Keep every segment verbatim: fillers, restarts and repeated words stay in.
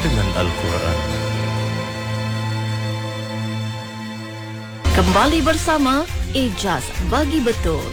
dengan Al-Quran. Kembali bersama Ijaz Bagi Betul.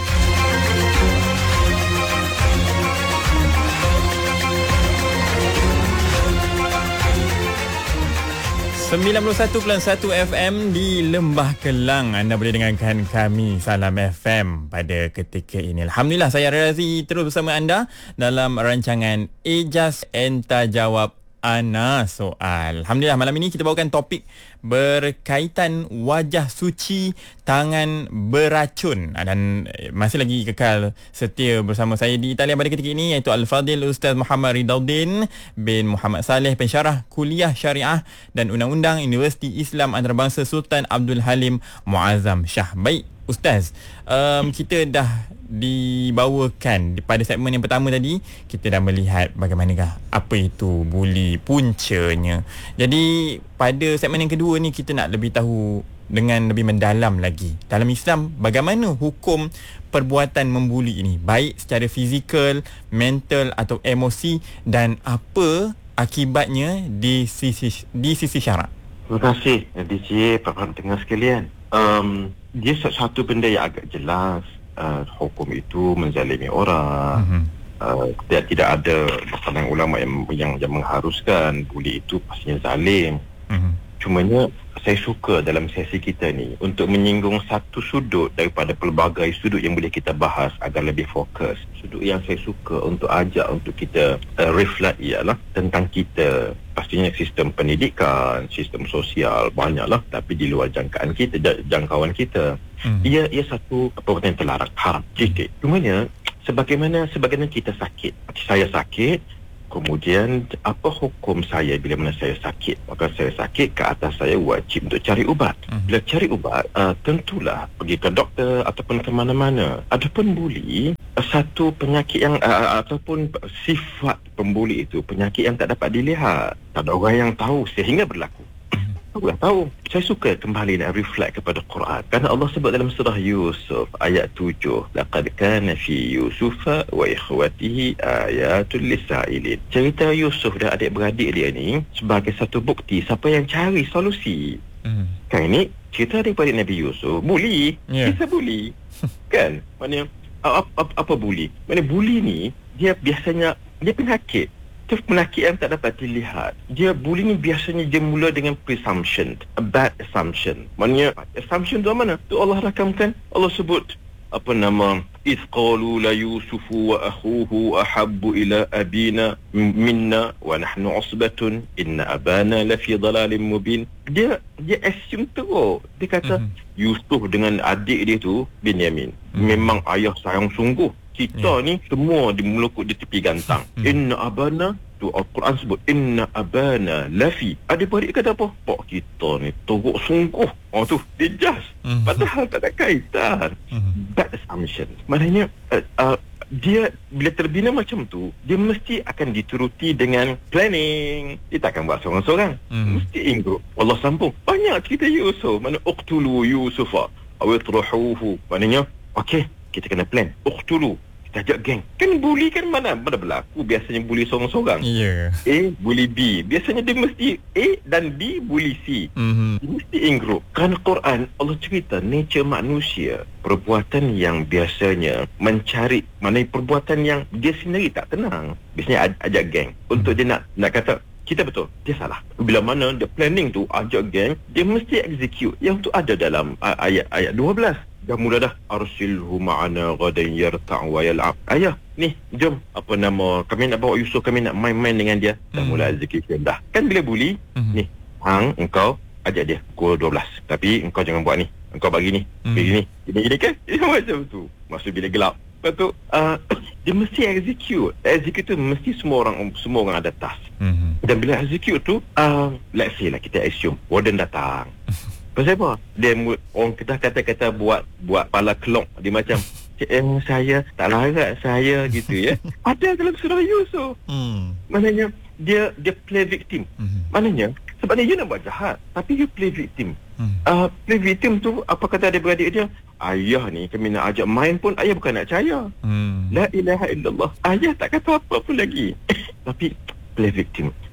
sembilan puluh satu perpuluhan satu F M di Lembah Kelang. Anda boleh dengarkan kami Salam F M pada ketika ini. Alhamdulillah, saya Razi terus bersama anda dalam rancangan Ijaz Enta Jawab Ana Soal. Alhamdulillah, malam ini kita bawakan topik berkaitan wajah suci tangan beracun, dan masih lagi kekal setia bersama saya di Italia pada ketika ini, iaitu Al-Fadil Ustaz Muhammad Ridauddin bin Muhammad Saleh, pensyarah Kuliah Syariah dan Undang-Undang Universiti Islam Antarabangsa Sultan Abdul Halim Muazzam Shah. Baik Ustaz, um, kita dah dibawakan pada segmen yang pertama tadi, kita dah melihat bagaimanakah apa itu buli, puncanya. Jadi pada segmen yang kedua ni kita nak lebih tahu dengan lebih mendalam lagi dalam Islam bagaimana hukum perbuatan membuli ini, baik secara fizikal, mental atau emosi, dan apa akibatnya di sisi di sisi syarak. Terima kasih D J, para pendengar sekalian. Um, dia satu benda yang agak jelas. Uh, hukum itu menzalimi orang. Mm-hmm. uh, tidak, tidak ada pandangan ulama yang, yang, yang mengharuskan buli itu pastinya zalim. Mm-hmm. Cumanya saya suka dalam sesi kita ni untuk menyinggung satu sudut daripada pelbagai sudut yang boleh kita bahas agar lebih fokus. Sudut yang saya suka untuk ajak untuk kita uh, reflect ialah tentang kita, pastinya sistem pendidikan, sistem sosial banyaklah, tapi di luar jangkaan kita, jangkauan kita. Hmm. Ia ia satu perbuatan yang terlarang, haram, titik. Cumanya sebagaimana sebagaimana kita sakit, saya sakit, kemudian apa hukum saya bila mana saya sakit? Maka saya sakit, ke atas saya wajib untuk cari ubat. Hmm. Bila cari ubat, uh, tentulah pergi ke doktor ataupun ke mana-mana. Adapun buli, uh, satu penyakit yang uh, ataupun sifat pembuli itu penyakit yang tak dapat dilihat. Tak ada orang yang tahu sehingga berlaku. Aku dah tahu. Saya suka kembali nak reflect kepada Quran. Kerana Allah sebut dalam surah Yusuf ayat tujuh, laqad kana fi Yusufa wa ikhwatihi ayatul lisailin. Cerita Yusuf dan adik-beradik dia ni sebagai satu bukti siapa yang cari solusi. Hmm. Kan ini cerita adik-beradik Nabi Yusuf. Buli, yeah. Kisah buli. Kan? Maknanya apa, apa, apa buli? Maknanya buli ni dia biasanya dia penyakit. Itu penyakit yang tak dapat dilihat. Dia buli ni biasanya dia mula dengan presumption, a bad assumption. Maknanya assumption tu mana? Tu Allah rakamkan. Allah sebut apa nama, iz qalu la yusufu wa akhuhu ahabbu ila abina minna wa nahnu usbatun inna abana la fi dhalalin mubin. Dia dia assume teruk. Dia kata mm-hmm. Yusuf dengan adik dia tu Binyamin, mm-hmm. memang ayah sayang sungguh. Kita yeah. ni semua dimelukut di tepi gantang. Hmm. Inna abana, tu Al-Quran sebut inna abana lafi. Adik-beradik kata apa? Pak kita ni teruk sungguh. Oh tu, dia just. Hmm. Padahal tak ada kaitan. Hmm. Bad assumption. Maknanya uh, uh, dia bila terbina macam tu, dia mesti akan dituruti dengan planning. Dia takkan buat seorang-seorang. Hmm. Mesti in group. Allah sambung. Banyak cerita Yusuf. Mana uqtulu Yusufa awitruhuhu. Maknanya, okey, kita kena plan. Uqtulu. Kita ajak geng. Kan bully kan mana mana berlaku biasanya bully seorang-seorang. Yeah. A bully B. Biasanya dia mesti A dan B bully C. Mm-hmm. Dia mesti in group. Kerana Quran Allah cerita nature manusia, perbuatan yang biasanya mencari, mana perbuatan yang dia sendiri tak tenang. Biasanya aj- ajak geng untuk dia nak nak kata kita betul, dia salah. Bila mana dia planning tu ajak geng, dia mesti execute. Yang tu ada dalam uh, ayat ayat dua belas. Dah mula dah, arsilhu ma'ana ghadan yarta' wa yal'ab. Ayah, ni jom, apa nama, kami nak bawa Yusuf, kami nak main-main dengan dia. Dah hmm. mula execution dah. Kan bila bully, hmm. ni hang engkau ajak dia pukul dua belas, tapi engkau jangan buat ni, engkau bagi ni, hmm. bagi ni, gini-gini kan. Dia macam tu. Maksud bila gelap, lepas tu uh, dia mesti execute. Execute tu mesti semua orang semua orang ada task. hmm. Dan bila execute tu uh, let's say lah, kita assume warden datang. Pasal apa? Dia orang kita kata-kata buat buat pala kelong. Dia macam eh, saya tak larat saya gitu ya. Ada dalam surah Yusuf. Hmm. Maknanya dia dia play victim. Hmm. Maknanya sebabnya dia nak buat jahat, tapi dia play victim. Hmm. Uh, play victim tu apa kata adik-beradik dia? Ayah ni kami nak ajak main pun ayah bukan nak percaya. Hmm. La ilaha illallah. Ayah tak kata apa pun lagi. Tapi play victim.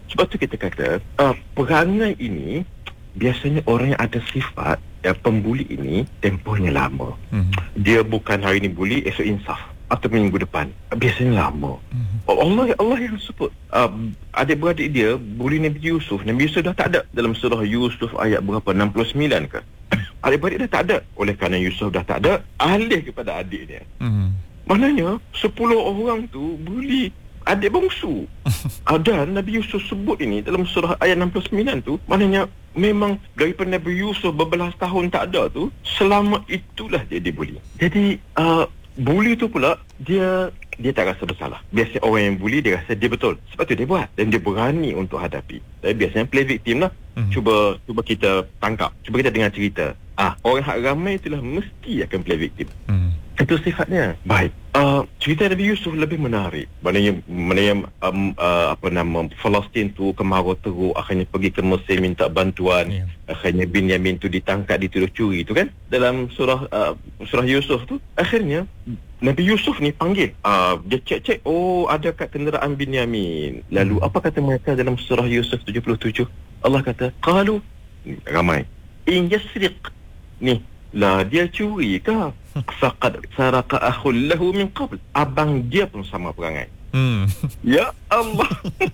Sebab tu kita kata uh, perangai ini biasanya orang yang ada sifat yang pembuli ini tempohnya lama. Hmm. Dia bukan hari ini buli, esok insaf atau minggu depan. Biasanya lama. Hmm. Allah Allah yang sebut uh, adik-beradik dia buli Nabi Yusuf. Nabi Yusuf dah tak ada dalam surah Yusuf ayat berapa, enam puluh sembilan ke? Adik-beradik dah tak ada. Oleh kerana Yusuf dah tak ada, alih kepada adik dia. Hmm. Maknanya sepuluh orang tu buli adik bongsu. Ada Nabi Yusuf sebut ini dalam surah ayat enam puluh sembilan tu, maknanya memang daripada Nabi Yusuf berbelas tahun tak ada tu, selama itulah dia dibuli. Jadi uh, buli tu pula dia dia tak rasa bersalah. Biasa orang yang buli dia rasa dia betul. Sebab tu dia buat dan dia berani untuk hadapi. Tapi biasanya play victim lah. Mm-hmm. Cuba cuba kita tangkap. Cuba kita dengar cerita. Ah, orang hak ramai itulah mesti akan play victim. Mm. Itu sifatnya. Baik. Uh, cerita Nabi Yusuf lebih menarik. Maknanya, maknanya um, uh, apa nama Palestin tu kemarau teruk, akhirnya pergi ke Mesir minta bantuan. Yeah. Akhirnya Binyamin tu ditangkap, dituduh curi tu kan. Dalam surah uh, surah Yusuf tu, akhirnya Nabi Yusuf ni panggil. Uh, dia cek-cek, oh ada kat kenderaan Binyamin. Lalu hmm. apa kata mereka dalam surah Yusuf tujuh puluh tujuh? Allah kata, qalu, ramai, in yasriq, ni lah dia curi ke? Faqad saraka akhul lahu min qabl. Abang dia pun sama perangai. Hmm. Ya Allah.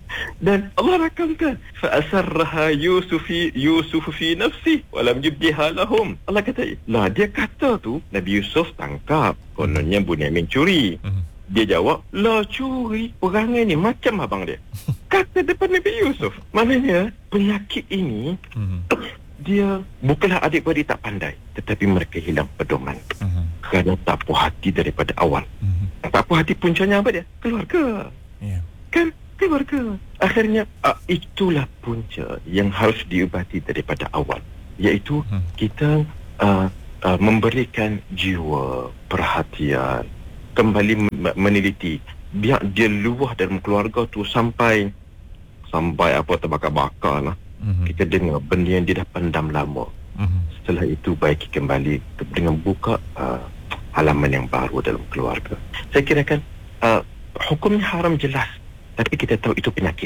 Dan Allah rakamkan, fa asarraha Yusuf fi Yusuf fi nafsi wa lam yubdiha lahum. Allah kata, lah dia kata tu Nabi Yusuf tangkap, kononnya Bunyamin curi. Hmm. Dia jawab, lah curi, perangai ni macam abang dia. Kata depan Nabi Yusuf. Maknanya penyakit ini hmm. dia bukanlah adik-beradik tak pandai, tetapi mereka hilang pedoman. Uh-huh. Kerana tak puas hati daripada awal. Uh-huh. Tak puas hati puncanya apa dia? Keluarga. Yeah. Kan? Keluarga. Akhirnya uh, itulah punca yang harus diubati daripada awal. Iaitu uh-huh. kita uh, uh, memberikan jiwa, perhatian, kembali meneliti. Biar dia luah dalam keluarga tu sampai sampai apa terbakar-bakar lah. Mm-hmm. Kita dengar benda yang dia dah pendam lama. Mm-hmm. Setelah itu baiki kembali dengan buka uh, halaman yang baru dalam keluarga. Saya kira kan uh, hukumnya haram jelas, tapi kita tahu itu penyakit.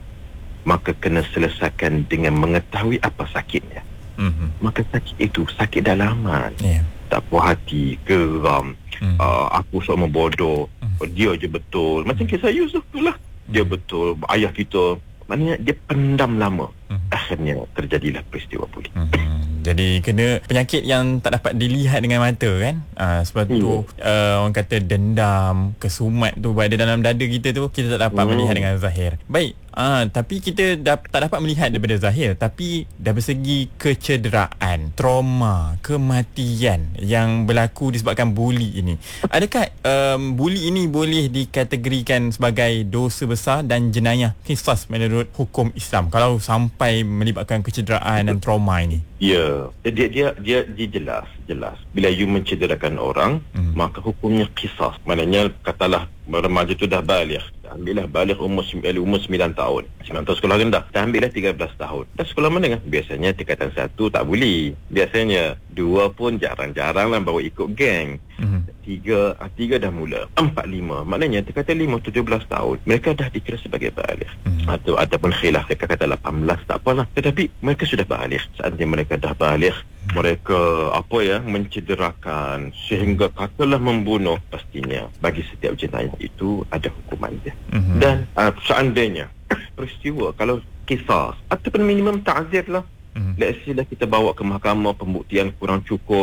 Maka kena selesaikan dengan mengetahui apa sakitnya. Mm-hmm. Maka sakit itu sakit dalaman. Yeah. Tak puas hati, geram, mm-hmm. uh, aku sama bodoh, mm-hmm. dia je betul. Macam mm-hmm. kisah Yusuf tu lah. Dia mm-hmm. betul, ayah kita. Maknanya dia pendam lama. Hmm. Akhirnya terjadilah peristiwa buli. Hmm. Jadi kena penyakit yang tak dapat dilihat dengan mata kan. Uh, sebab hmm. tu uh, orang kata dendam, kesumat tu berada dalam dada kita tu, kita tak dapat hmm. melihat dengan zahir. Baik, uh, tapi kita dap- tak dapat melihat daripada zahir. Tapi dari segi kecederaan, trauma, kematian yang berlaku disebabkan buli ini, adakah um, buli ini boleh dikategorikan sebagai dosa besar dan jenayah qisas menurut hukum Islam kalau sampai melibatkan kecederaan dan trauma ini? Ya, dia dia dia, dia jelas jelas. Bila you mencederakan orang, hmm. maka hukumnya qisas. Maknanya katalah remaja tu dah baligh, ambillah baligh umur umur sembilan tahun. sembilan tahun sekolah rendah. Dah ambillah tiga belas tahun. Dah sekolah menengah. Biasanya tingkatan satu tak boleh. Biasanya dua pun jarang-jarang lah bawa ikut geng. Hmm. Tiga, tiga dah mula. Empat, lima. Maknanya tingkatan lima, tujuh belas tahun. Mereka dah dikira sebagai baligh. Hmm. Atau ataupun khilaf. Mereka kata lapan belas, tak apalah. Tetapi mereka sudah baligh. Saatnya mereka dah baligh, mereka apa ya mencederakan sehingga katalah membunuh, pastinya bagi setiap jenayah itu ada hukuman dia. Mm-hmm. Dan uh, seandainya peristiwa kalau kisah ataupun minimum ta'zir lah, mm-hmm. let's say lah kita bawa ke mahkamah, pembuktian kurang cukup,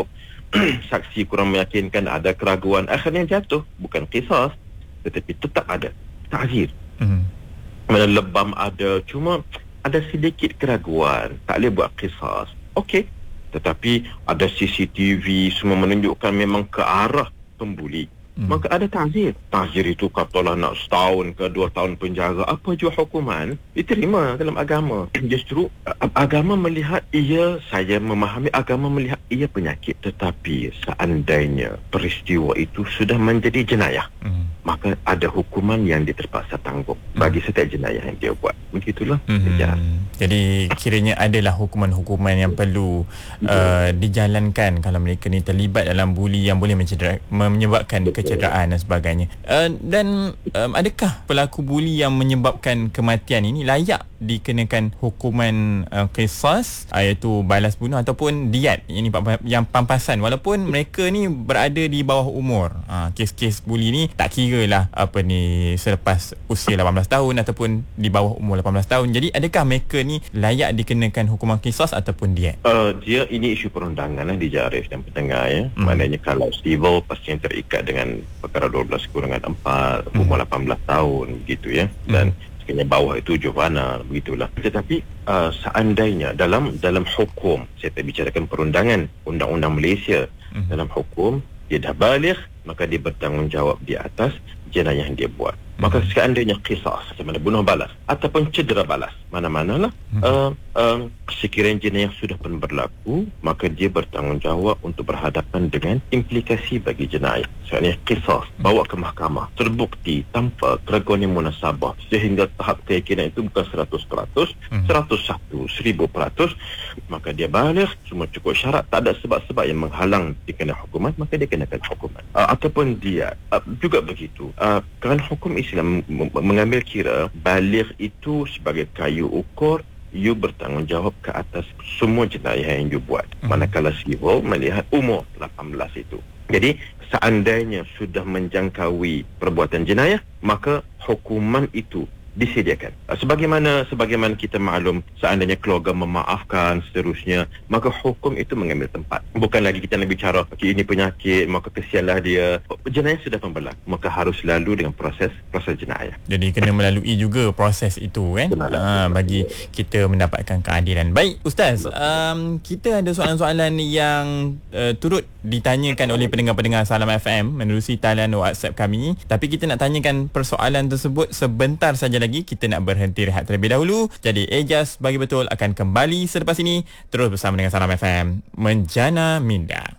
saksi kurang meyakinkan, ada keraguan, akhirnya jatuh bukan kisah tetapi tetap ada ta'zir. Mm-hmm. Mana lebam ada, cuma ada sedikit keraguan, tak boleh buat kisah. Okey, tetapi ada C C T V semua menunjukkan memang ke arah pembuli. Hmm. Maka ada ta'zir. Ta'zir itu katalah nak setahun ke dua tahun penjara, apa jua hukuman, diterima dalam agama. Justru agama melihat ia, saya memahami agama melihat ia penyakit, tetapi seandainya peristiwa itu sudah menjadi jenayah, hmm. maka ada hukuman yang dia terpaksa tanggung bagi hmm. setiap jenayah yang dia buat. Begitulah. Hmm. Jadi kiranya adalah hukuman-hukuman yang perlu uh, dijalankan kalau mereka ni terlibat dalam buli yang boleh mencedera, menyebabkan kecederaan kecederaan dan sebagainya. Uh, dan um, adakah pelaku buli yang menyebabkan kematian ini layak dikenakan hukuman uh, qisas, iaitu balas bunuh ataupun diat, ini yang pampasan, walaupun mereka ni berada di bawah umur. Uh, kes-kes buli ni tak kira lah apa ni selepas usia lapan belas tahun ataupun di bawah umur lapan belas tahun. Jadi adakah mereka ni layak dikenakan hukuman qisas ataupun diat? Uh, dia ini isu perundangan lah di Jarif dan Petengah ya. Hmm. Maknanya kalau civil pastinya terikat dengan perkara dua belas kurangan empat, umur hmm. lapan belas tahun begitu ya. Dan hmm. sekiranya bawah itu juvana begitulah. Tetapi uh, seandainya dalam dalam hukum, saya tak bicarakan perundangan, undang-undang Malaysia, hmm. dalam hukum dia dah baligh, maka dia bertanggungjawab di atas jenayah yang dia buat. Maka seandainya qisas, macam mana bunuh balas ataupun cedera balas, mana-manalah hmm. uh, uh, sekiranya jenayah sudah pun berlaku, maka dia bertanggungjawab untuk berhadapan dengan implikasi bagi jenayah. Seandainya qisas, bawa ke mahkamah, terbukti tanpa keraguan yang munasabah sehingga tahap keyakinan itu bukan seratus peratus, hmm. seratus satu, seribu peratus, maka dia baligh, semua cukup syarat, tak ada sebab-sebab yang menghalang dikena hukuman, maka dia kenakan hukuman. Uh, ataupun dia uh, juga begitu. Uh, kerana hukum Islam mengambil kira baligh itu sebagai kayu ukur, you bertanggungjawab ke atas semua jenayah yang you buat. Hmm. Manakala civil melihat umur lapan belas itu. Jadi seandainya sudah menjangkaui perbuatan jenayah, maka hukuman itu disediakan. Sebagaimana sebagaimana kita maklum, seandainya keluarga memaafkan seterusnya, maka hukum itu mengambil tempat. Bukan lagi kita nak bicara okay, ini penyakit, maka kesianlah dia. Jenayah sudah pun berlaku, maka harus lalu dengan proses proses jenayah. Jadi kena melalui juga proses itu eh ha, bagi kita mendapatkan keadilan. Baik Ustaz, um, kita ada soalan-soalan yang uh, turut ditanyakan oleh pendengar-pendengar Salam F M menerusi talian WhatsApp kami, tapi kita nak tanyakan persoalan tersebut sebentar saja lagi. Kita nak berhenti rehat terlebih dahulu. Jadi Ejaz Bagi Betul akan kembali selepas ini. Terus bersama dengan Salam F M Menjana Minda.